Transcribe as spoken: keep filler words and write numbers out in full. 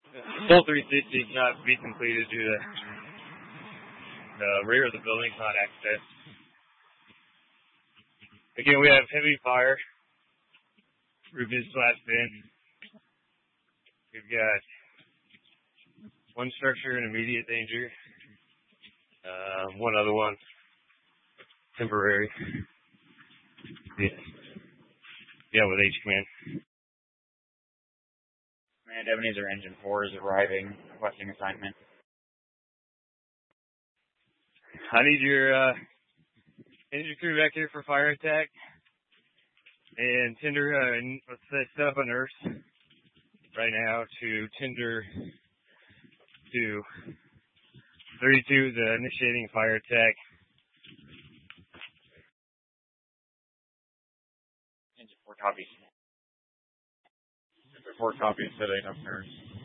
Full three sixty cannot be completed due to the rear of the building not accessed. Again, we have heavy fire. Roof is collapsed in. We've got one structure in immediate danger. Uh, one other one temporary. Yeah, yeah with H command. Command, Ebenezer Engine four is arriving, requesting assignment. I need your uh, engine crew back here for fire attack. And tender, uh, let's say set up a nurse right now to tender to thirty-two, the initiating fire attack. Engine four copies. Engine four copies, setting up nurse.